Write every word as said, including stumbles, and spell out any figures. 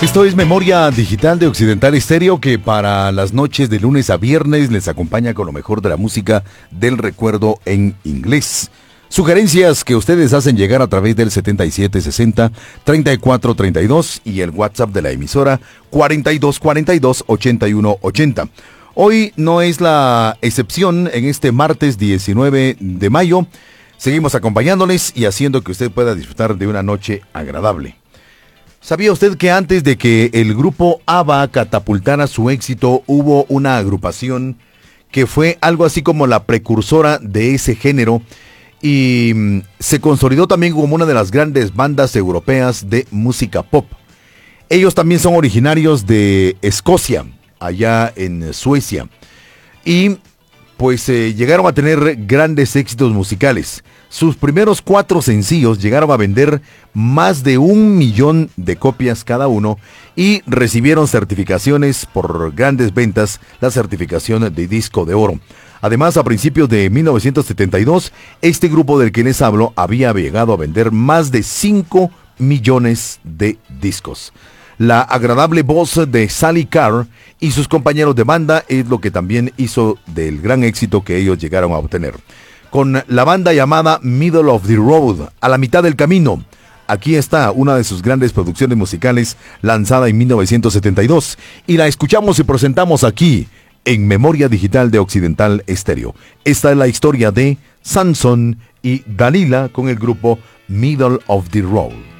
Esto es Memoria Digital de Occidental Estéreo, que para las noches de lunes a viernes les acompaña con lo mejor de la música del recuerdo en inglés. Sugerencias que ustedes hacen llegar a través del setenta y siete sesenta, treinta y cuatro treinta y dos y el WhatsApp de la emisora cuarenta y dos cuarenta y dos, ochenta y uno ochenta. Hoy no es la excepción. En este martes diecinueve de mayo seguimos acompañándoles y haciendo que usted pueda disfrutar de una noche agradable. ¿Sabía usted que antes de que el grupo ABBA catapultara su éxito, hubo una agrupación que fue algo así como la precursora de ese género y mm, se consolidó también como una de las grandes bandas europeas de música pop? Ellos también son originarios de Escocia, allá en Suecia, y pues eh, llegaron a tener grandes éxitos musicales. Sus primeros cuatro sencillos llegaron a vender más de un millón de copias cada uno y recibieron certificaciones por grandes ventas, la certificación de disco de oro. Además, a principios de mil novecientos setenta y dos, este grupo del que les hablo había llegado a vender más de cinco millones de discos. La agradable voz de Sally Carr y sus compañeros de banda es lo que también hizo del gran éxito que ellos llegaron a obtener. Con la banda llamada Middle of the Road, a la mitad del camino. Aquí está una de sus grandes producciones musicales lanzada en mil novecientos setenta y dos y la escuchamos y presentamos aquí en Memoria Digital de Occidental Estéreo. Esta es la historia de Samson y Dalila con el grupo Middle of the Road.